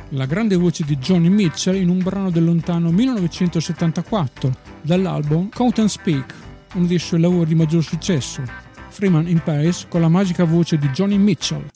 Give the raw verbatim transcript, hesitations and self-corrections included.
la grande voce di Joni Mitchell in un brano del lontano millenovecentosettantaquattro dall'album Count and Speak, uno dei suoi lavori di maggior successo. Freeman in Paris con la magica voce di Joni Mitchell.